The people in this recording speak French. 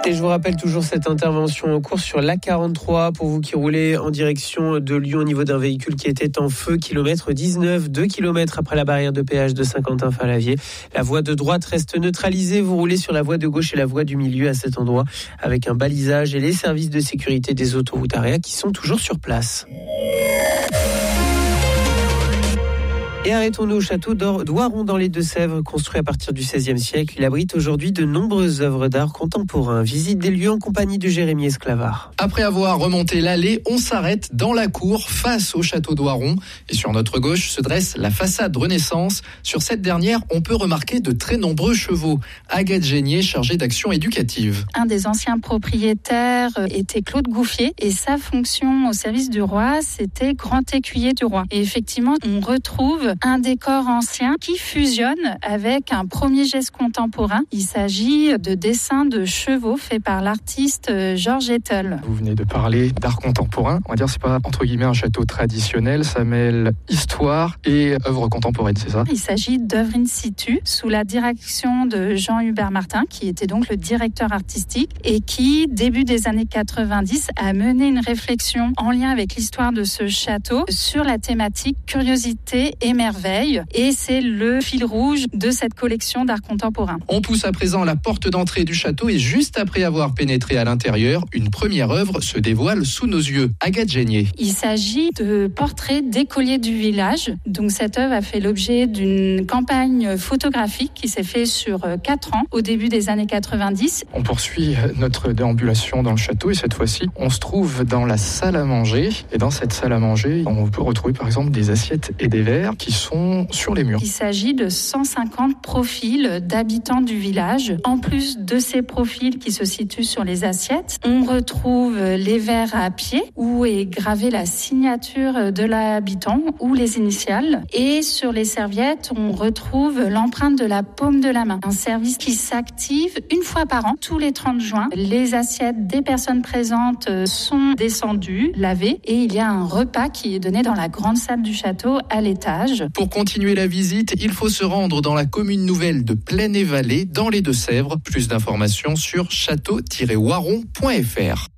Et je vous rappelle toujours cette intervention en cours sur l'A43 pour vous qui roulez en direction de Lyon au niveau d'un véhicule qui était en feu, kilomètre 19, 2 km après la barrière de péage de Saint-Quentin-Fallavier. La voie de droite reste neutralisée, vous roulez sur la voie de gauche et la voie du milieu à cet endroit avec un balisage et les services de sécurité des autoroutes AREA qui sont toujours sur place. Et arrêtons-nous au château d'Oiron dans les Deux-Sèvres, construit à partir du XVIe siècle. Il abrite aujourd'hui de nombreuses œuvres d'art contemporain. Visite des lieux en compagnie de Jérémy Esclavard. Après avoir remonté l'allée, on s'arrête dans la cour face au château d'Oiron. Et sur notre gauche se dresse la façade Renaissance. Sur cette dernière, on peut remarquer de très nombreux chevaux. Agathe Génier, chargée d'action éducative. Un des anciens propriétaires était Claude Gouffier et sa fonction au service du roi, c'était grand écuyer du roi. Et effectivement, on retrouve un décor ancien qui fusionne avec un premier geste contemporain. Il s'agit de dessins de chevaux faits par l'artiste Georges Ettel. Vous venez de parler d'art contemporain. On va dire que c'est pas entre guillemets un château traditionnel, ça mêle histoire et œuvre contemporaine, c'est ça ? Il s'agit d'œuvres in situ sous la direction de Jean-Hubert Martin, qui était donc le directeur artistique et qui, début des années 90, a mené une réflexion en lien avec l'histoire de ce château sur la thématique curiosité et merveille, et c'est le fil rouge de cette collection d'art contemporain. On pousse à présent la porte d'entrée du château et juste après avoir pénétré à l'intérieur, une première œuvre se dévoile sous nos yeux. Agathe Génier. Il s'agit de portraits d'écoliers du village. Donc cette œuvre a fait l'objet d'une campagne photographique qui s'est faite sur 4 ans au début des années 90. On poursuit notre déambulation dans le château et cette fois-ci, on se trouve dans la salle à manger. Et dans cette salle à manger, on peut retrouver par exemple des assiettes et des verres qui sont sur les murs. Il s'agit de 150 profils d'habitants du village. En plus de ces profils qui se situent sur les assiettes, on retrouve les verres à pied où est gravée la signature de l'habitant ou les initiales. Et sur les serviettes, on retrouve l'empreinte de la paume de la main. Un service qui s'active une fois par an, tous les 30 juin. Les assiettes des personnes présentes sont descendues, lavées, et il y a un repas qui est donné dans la grande salle du château à l'étage. Pour continuer la visite, il faut se rendre dans la commune nouvelle de Plaine-et-Vallée, dans les Deux-Sèvres. Plus d'informations sur château-oiron.fr.